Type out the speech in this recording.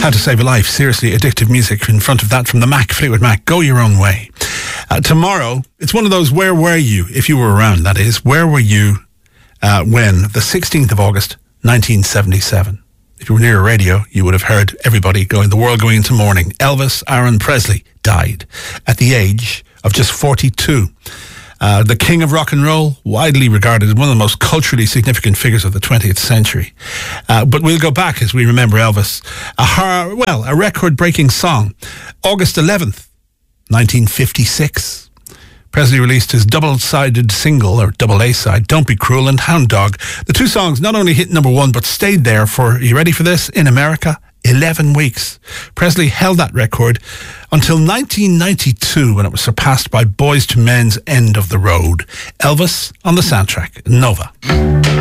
How to Save a Life, seriously addictive music in front of that from the Mac, Fleetwood Mac, Go Your Own Way. Tomorrow, it's one of those, where were you, if you were around, that is, where were you when, the 16th of August, 1977. If you were near a radio, you would have heard everybody going, the world going into mourning. Elvis Aaron Presley died at the age of just 42. The king of rock and roll, widely regarded as one of the most culturally significant figures of the 20th century. But we'll go back as we remember Elvis. A record-breaking song. August 11th, 1956. Presley released his double-sided single, or double A-side, Don't Be Cruel and Hound Dog. The two songs not only hit number one, but stayed there for, you ready for this, in America, 11 weeks. Presley held that record until 1992, when it was surpassed by Boyz II Men's End of the Road. Elvis on the soundtrack, Nova.